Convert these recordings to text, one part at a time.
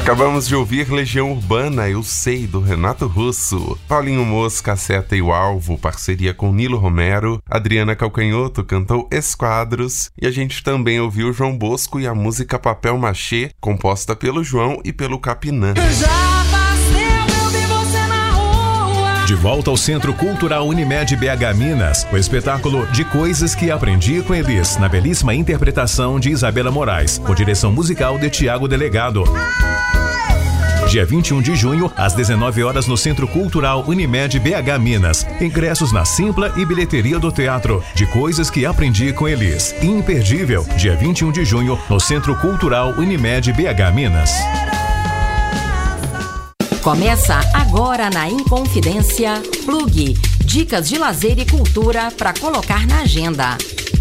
Acabamos de ouvir Legião Urbana, Eu Sei, do Renato Russo. Paulinho Mosca, Seta e o Alvo, parceria com Nilo Romero. Adriana Calcanhoto cantou Esquadros. E a gente também ouviu João Bosco e a música Papel Machê, composta pelo João e pelo Capinã. De volta ao Centro Cultural Unimed BH Minas, o espetáculo De Coisas que Aprendi com Elis, na belíssima interpretação de Isabela Moraes, com direção musical de Tiago Delegado. Dia 21 de junho, às 19 horas, no Centro Cultural Unimed BH Minas. Ingressos na Simpla e bilheteria do teatro. De Coisas que Aprendi com Elis. Imperdível, dia 21 de junho, no Centro Cultural Unimed BH Minas. Começa agora na Inconfidência Plug. Dicas de lazer e cultura para colocar na agenda.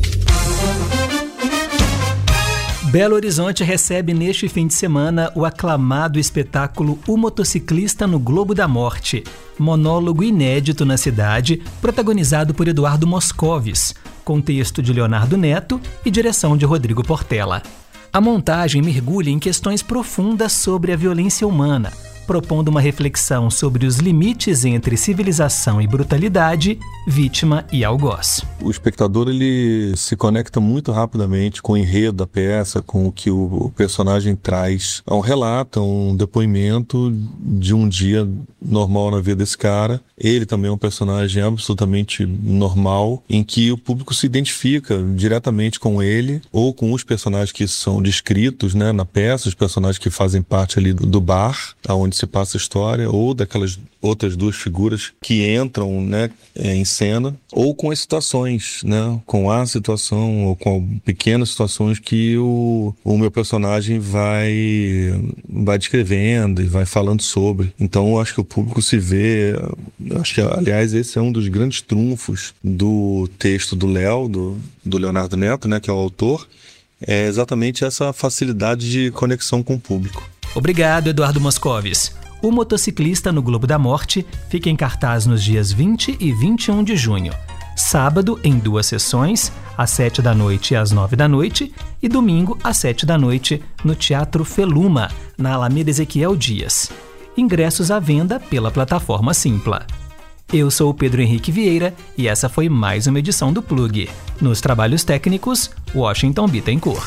Belo Horizonte recebe neste fim de semana o aclamado espetáculo O Motociclista no Globo da Morte. Monólogo inédito na cidade, protagonizado por Eduardo Moscovis, com texto de Leonardo Neto e direção de Rodrigo Portela. A montagem mergulha em questões profundas sobre a violência humana, propondo uma reflexão sobre os limites entre civilização e brutalidade, vítima e algoz. O espectador ele se conecta muito rapidamente com o enredo da peça, com o que o personagem traz. É um relato, um depoimento de um dia normal na vida desse cara. Ele também é um personagem absolutamente normal, em que o público se identifica diretamente com ele ou com os personagens que são descritos, né, na peça, os personagens que fazem parte ali do bar, onde se passa a história, ou daquelas outras duas figuras que entram, né, em cena, ou com as situações, né, com a situação ou com pequenas situações que o meu personagem vai descrevendo e vai falando sobre. Então eu acho que o público se vê, acho que aliás esse é um dos grandes trunfos do texto do Léo, do Leonardo Neto, né, que é o autor, é exatamente essa facilidade de conexão com o público. Obrigado, Eduardo Moscovis. O Motociclista no Globo da Morte fica em cartaz nos dias 20 e 21 de junho. Sábado, em 2 sessões, às 7 da noite e às 9 da noite, e domingo, às 7 da noite, no Teatro Feluma, na Alameda Ezequiel Dias. Ingressos à venda pela plataforma Simpla. Eu sou o Pedro Henrique Vieira e essa foi mais uma edição do Plug. Nos trabalhos técnicos, Washington Bittencourt.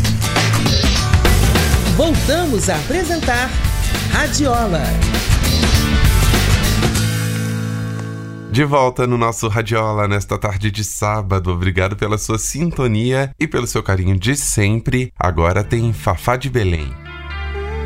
Voltamos a apresentar Radiola. De volta no nosso Radiola nesta tarde de sábado. Obrigado pela sua sintonia e pelo seu carinho de sempre. Agora tem Fafá de Belém.